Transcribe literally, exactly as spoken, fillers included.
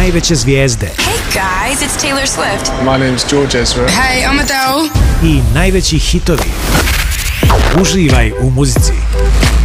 najveće zvijezde. Hey guys, it's Taylor Swift. My name's George Ezra. Hey, I'm Adele. I najveći hitovi. Uživaj u muzici.